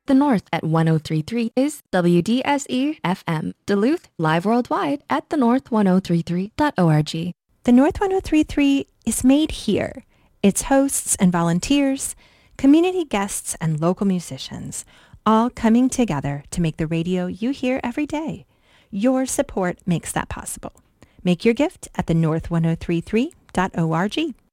The North at 1033 is WDSE FM. Duluth, live worldwide at thenorth1033.org. The North 1033 is made here. Its hosts and volunteers, community guests, and local musicians, all coming together to make the radio you hear every day. Your support makes that possible. Make your gift at thenorth1033.org.